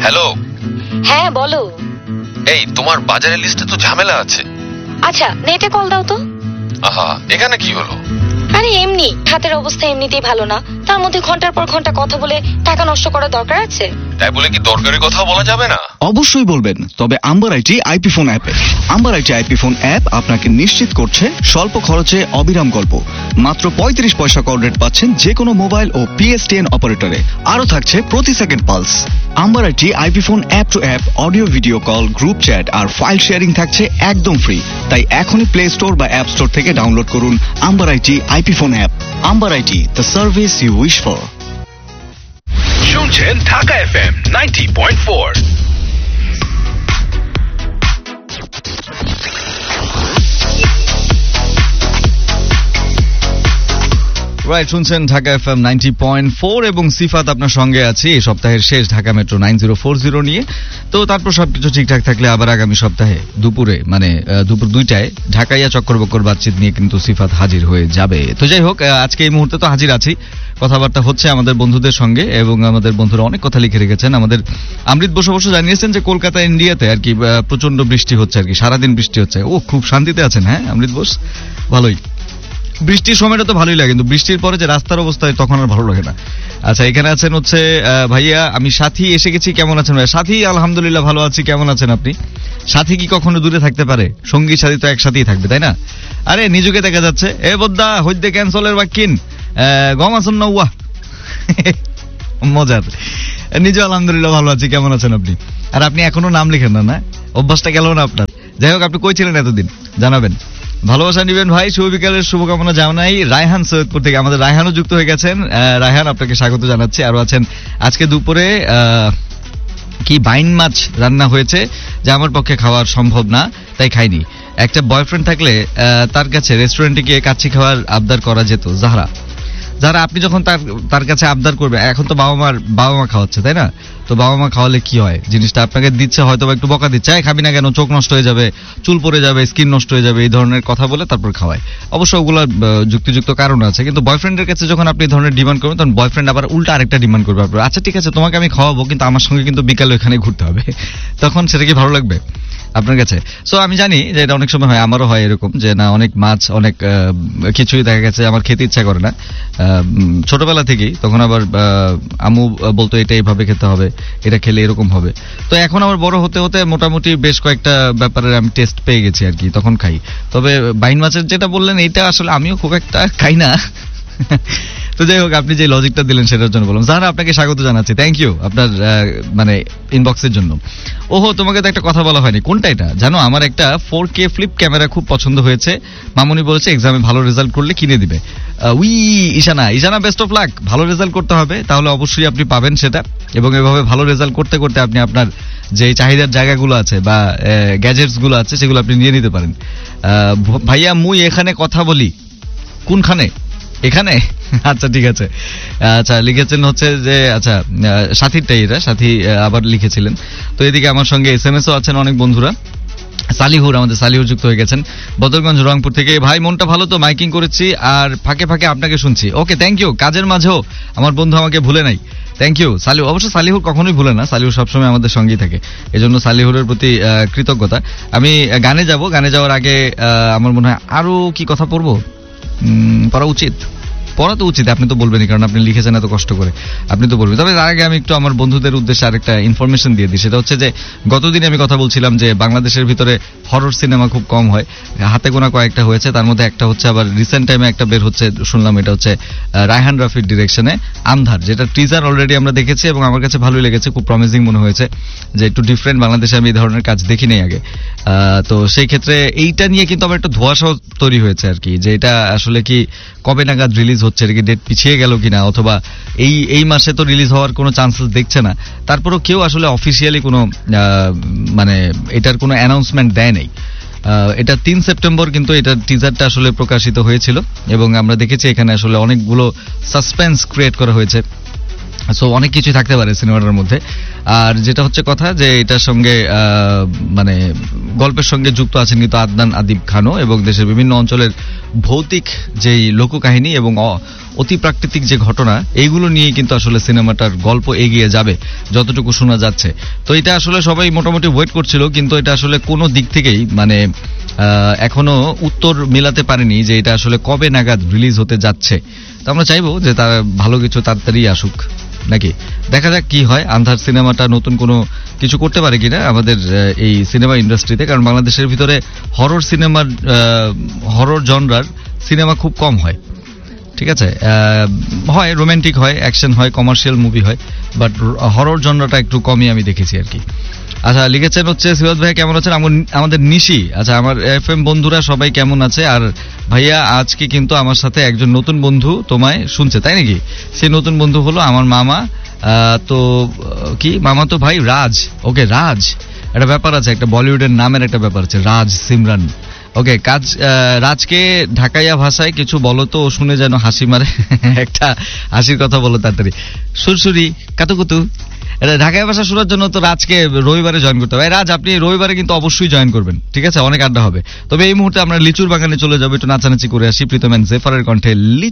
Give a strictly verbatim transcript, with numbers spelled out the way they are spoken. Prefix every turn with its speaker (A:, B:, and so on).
A: Hello.
B: হ্যাঁ বলো।
A: এই তোমার বাজারের লিস্টে তো ঝামেলা আছে।
B: আচ্ছা নেটে কল দাও তো।
A: আহা, এখানে কি হলো?
B: আরে এমনি, হাতের অবস্থা এমনিতেই ভালো না, তার মধ্যে ঘন্টার পর ঘন্টা কথা বলে টাকা নষ্ট করার দরকার আছে?
A: তাই বলে কি দরকারি কথা বলা যাবে না?
C: অবশ্যই বলবেন, তবে আম্বার আইটি আইপি ফোন অ্যাপে। Amber IT IP phone app আপনাকে নিশ্চিত করছে স্বল্প খরচে অবিরাম গল্প। মাত্র পঁয়ত্রিশ পয়সা কল রেট পাচ্ছেন যে কোনো মোবাইল ও পিএসটিএন অপারেটরে। আরও থাকছে প্রতি second pulse. Amber IT IP phone app two app audio video call, group chat R file sharing থাকছে একদম ফ্রি। তাই এখনই প্লে স্টোর বা অ্যাপ স্টোর থেকে ডাউনলোড করুন amber IT IP phone app. Amber IT, the service you wish for.
D: শুনছেন Dhaka FM ninety point four.
E: Right, শুনছেন Dhaka FM ninety point four এবং সিফাত আপনার সঙ্গে আছি এই সপ্তাহের শেষ Dhaka metro nine zero four zero নিয়ে। তো তারপর সবকিছু ঠিকঠাক থাকলে আবার আগামী সপ্তাহে দুপুরে মানে দুপুর দুইটায় ঢাকাইয়া চক্কর বক্কর বাতচিত নিয়ে কিন্তু সিফাত হাজির হয়ে যাবে। তো যাই হোক, আজকে এই মুহূর্তে তো হাজির আছি, কথাবার্তা হচ্ছে আমাদের বন্ধুদের সঙ্গে এবং আমাদের বন্ধুরা অনেক কথা লিখে রেখেছেন। আমাদের অমৃত বসু বসু জানিয়েছেন যে কলকাতা ইন্ডিয়াতে আর কি প্রচন্ড বৃষ্টি হচ্ছে আর কি, সারাদিন বৃষ্টি হচ্ছে। ও খুব শান্তিতে আছেন। হ্যাঁ অমৃত বোস, ভালোই। বৃষ্টির সময়টা তো ভালোই লাগে, কিন্তু বৃষ্টির পরে যে রাস্তার অবস্থা তখন আর ভালো লাগে না। আচ্ছা, এখানে আছেন হচ্ছে ভাইয়া, আমি সাথী এসে গেছি, কেমন আছেন ভাইয়া? সাথী আলহামদুলিল্লাহ ভালো আছি, কেমন আছেন আপনি? সাথী কি কখনো দূরে থাকতে পারে? সঙ্গী সাথী তো একসাথেই থাকবে, তাই না? আরে নিজুকে দেখা যাচ্ছে এ বদ্দা হইতে ক্যান্সলের বাক্কিন গম আসুন না উয়া মজার। নিজে আলহামদুলিল্লাহ ভালো আছি, কেমন আছেন আপনি? আর আপনি এখনো নাম লিখেন না, না অভ্যাসটা গেল না আপনার। যাই হোক, আপনি কই ছিলেন এতদিন জানাবেন। ভালোবাসা নিবেন ভাই, শুভ বিকালের শুভকামনা জানাই। রায়হান সৈয়দপুর থেকে আমাদের রায়হানও যুক্ত হয়ে গেছেন। রায়হান, আপনাকে স্বাগত জানাচ্ছি। আরো আছেন, আজকে দুপুরে কি বাইন মাছ রান্না হয়েছে যা আমার পক্ষে খাওয়া সম্ভব না, তাই খাইনি। একটা বয়ফ্রেন্ড থাকলে তার কাছে রেস্টুরেন্টে গিয়ে কাচ্চি খাওয়ার আবদার করা যেত। যারা যারা আপনি যখন তার তার কাছে আবদার করবে, এখন তো বাবা মার বাবা মা খাওয়াচ্ছে, তাই না? তো বাবা মা খাওয়ালে কি হয়, জিনিসটা আপনাকে দিচ্ছে হয়তো একটু বকা দিচ্ছে, খাবি না কেন, চোখ নষ্ট হয়ে যাবে, চুল পড়ে যাবে, স্কিন নষ্ট হয়ে যাবে, এই ধরনের কথা বলে তারপর খাওয়ায়। অবশ্য ওগুলোর যুক্তিযুক্ত কারণ আছে, কিন্তু বয়ফ্রেন্ডের কাছে যখন আপনি ধরনের ডিমান্ড করবেন, তখন বয়ফ্রেন্ড আবার উল্টা আরেকটা ডিমান্ড করবে আপনার। আচ্ছা ঠিক আছে, তোমাকে আমি খাওয়াবো, কিন্তু আমার সঙ্গে কিন্তু বিকালে ওখানে ঘুরতে হবে। তখন সেটা কি ভালো লাগবে আপনার কাছে? সো আমি জানি যে এটা অনেক সময় হয়, আমারও হয় এরকম, যে না অনেক মাছ অনেক কিছুই দেখা গেছে আমার খেতে ইচ্ছা করে না ছোটবেলা থেকেই। তখন আবার আম্মু বলতো এটা এইভাবে খেতে হবে, এটা খেলে এরকম হবে। তো এখন আবার বড় হতে হতে মোটামুটি বেশ কয়েকটা ব্যাপারের আমি টেস্ট পেয়ে গেছি আর কি, তখন খাই। তবে বাইন মাছের যেটা বললেন, এটা আসলে আমিও খুব একটা খাই না। তো যাই হোক, আপনি যে লজিকটা দিলেন সেটার জন্য বললাম। জাহারা, আপনাকে স্বাগত জানাচ্ছি, থ্যাংক ইউ আপনার মানে ইনবক্সের জন্য। ওহো, তোমাকে তো একটা কথা বলা হয়নি। কোনটা এটা জানো? আমার একটা ফোর কে ফ্লিপ ক্যামেরা খুব পছন্দ হয়েছে, মামুনি বলেছে এক্সামে ভালো রেজাল্ট করলে কিনে দিবে। We Ishana, Ishana best of luck. ভালো রেজাল্ট করতে হবে, তাহলে অবশ্যই আপনি পাবেন সেটা। এবং এভাবে ভালো রেজাল্ট করতে করতে আপনি আপনার যে চাহিদার জায়গাগুলো আছে বা গ্যাজেটস গুলো আছে সেগুলো আপনি নিয়ে নিতে পারেন। ভাইয়া মুই এখানে কথা বলি, কোনখানে? এখানে? আচ্ছা ঠিক আছে। আচ্ছা, লিখেছেন হচ্ছে যে আচ্ছা সাথীরটাই এটা, সাথী আবার লিখেছিলেন। তো এদিকে আমার সঙ্গে এস এম এস ও আছেন অনেক বন্ধুরা। সালিহুর, আমাদের সালিহুর যুক্ত হয়ে গেছেন বদরগঞ্জ রংপুর থেকে। ভাই মনটা ভালো তো, মাইকিং করেছি আর ফাঁকে ফাঁকে আপনাকে শুনছি। ওকে, থ্যাংক ইউ। কাজের মাঝেও আমার বন্ধু আমাকে ভুলে নাই, থ্যাংক ইউ সালিহু। অবশ্য সালিহুর কখনোই ভুলে না, সালিহু সবসময় আমাদের সঙ্গেই থাকে, এজন্য সালিহুরের প্রতি কৃতজ্ঞতা। আমি গানে যাব, গানে যাওয়ার আগে আমার মনে হয় আরো কি কথা পড়বো, পড়া উচিত, পড়া তো উচিত, আপনি তো বলবেনই, কারণ আপনি লিখেছেন এত কষ্ট করে, আপনি তো বলবেন। তবে তার আগে আমি একটু আমার বন্ধুদের উদ্দেশ্যে আরেকটা ইনফরমেশন দিয়ে দিই। সেটা হচ্ছে যে গতদিনে আমি কথা বলছিলাম যে বাংলাদেশের ভিতরে হরর সিনেমা খুব কম হয়, হাতে গোনা কয়েকটা হয়েছে, তার মধ্যে একটা হচ্ছে আবার রিসেন্ট টাইমে একটা বের হচ্ছে শুনলাম, এটা হচ্ছে রায়হান রাফির ডিরেকশনে আন্ধার, যেটা টিজার অলরেডি আমরা দেখেছি এবং আমার কাছে ভালোই লেগেছে, খুব প্রমিসিং মনে হয়েছে, যে একটু ডিফারেন্ট, বাংলাদেশে আমি এই ধরনের কাজ দেখি নাই আগে। তো সেই ক্ষেত্রে এইটা নিয়ে কিন্তু আমার একটা ধোঁয়াশাও তৈরি হয়েছে আর কি, যে এটা আসলে কি কবে নাগাদ রিলিজ হচ্ছে, এটা কি ডেট পিছিয়ে গেল কিনা, অথবা এই এই মাসে তো রিলিজ হওয়ার কোনো চান্সেস দেখছে না। তারপরেও কেউ আসলে অফিসিয়ালি কোনো মানে এটার কোনো অ্যানাউন্সমেন্ট দেয় নাই। এটা তিন সেপ্টেম্বর কিন্তু এটার টিজারটা আসলে প্রকাশিত হয়েছিল এবং আমরা দেখেছি এখানে আসলে অনেকগুলো সাসপেন্স ক্রিয়েট করা হয়েছে সো অনেক কিছু থাকতে পারে সিনেমাটার মধ্যে। আর যেটা হচ্ছে কথা যে এটার সঙ্গে আহ, মানে গল্পের সঙ্গে যুক্ত আছেন কিন্তু আদনান আদিব খানও, এবং দেশের বিভিন্ন অঞ্চলের ভৌতিক যেই লোককাহিনী এবং অ- অতি প্রাকৃতিক যে ঘটনা, এইগুলো নিয়ে কিন্তু আসলে সিনেমাটার গল্প এগিয়ে যাবে যতটুকু শোনা যাচ্ছে। তো এটা আসলে সবাই মোটামুটি ওয়েট করছিল, কিন্তু এটা আসলে কোনো দিক থেকেই মানে আহ, এখনো উত্তর মেলাতে পারেনি যে এটা আসলে কবে নাগাদ রিলিজ হতে যাচ্ছে। তো আমরা চাইবো যে তার ভালো কিছু তাড়াতাড়ি আসুক, নাকি দেখা যাক কি হয়। আন্ধার সিনেমাটা নতুন কোনো কিছু করতে পারে কিনা আমাদের আহ, এই সিনেমা ইন্ডাস্ট্রিতে, কারণ বাংলাদেশের ভিতরে হরর সিনেমার হরর জনরার সিনেমা খুব কম হয়। ঠিক আছে, আহ, হয় রোমান্টিক হয়, অ্যাকশন হয়, কমার্শিয়াল মুভি হয়, বাট হরর জনরাটা একটু কমই আমি দেখেছি আর কি। আচ্ছা, লিখেছেন হচ্ছে সিরাজ ভাই কেমন আছেন, আমর- আমাদের নিশি। আচ্ছা, আমার এফ এম বন্ধুরা সবাই কেমন আছে? আর ভাইয়া আজকে কিন্তু আমার সাথে একজন নতুন বন্ধু তোমায় শুনছে, তাই নাকি? সেই নতুন বন্ধু হলো আমার মামা। আহ, তো আহ, কি মামা তো ভাই রাজ। ওকে রাজ, একটা ব্যাপার আছে, একটা বলিউডের নামের একটা ব্যাপার আছে, রাজ সিমরান। ওকে কাজ আহ, রাজকে ঢাকাইয়া ভাষায় কিছু বলো তো, ও শুনে যেন হাসি মারে। একটা হাসির কথা বলো তাড়াতাড়ি। সুরসুরি কাতুকুতু, এটা ঢাকায় ভাষা শোনার জন্য তো রাজকে রবিবারে জয়েন করতে হবে। এই রাজ, আপনি রবিবারে কিন্তু অবশ্যই জয়েন করবেন, ঠিক আছে? অনেক আড্ডা হবে। তবে এই মুহূর্তে আমরা লিচুর বাগানে চলে যাবো, একটু নাচানাচি করে আসি। প্রীতম এন্ড জেফারের কণ্ঠে লিচু।